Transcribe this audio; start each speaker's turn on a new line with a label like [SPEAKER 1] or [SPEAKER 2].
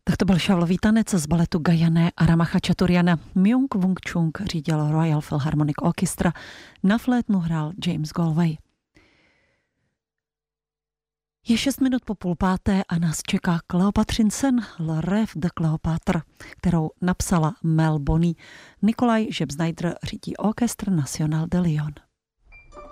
[SPEAKER 1] Tak to byl šavlový tanec z baletu Gajané a Ramacha Chaturjana. Myung Wung Chung řídil Royal Philharmonic Orchestra, na flétnu hrál James Galway. Je 6 minut po 4:30 a nás čeká Kleopatřin sen Le Rêve de Cléopâtre, kterou napsala Mel Bonney. Nikolaj Žebznajder řídí Orchestre National de Lyon.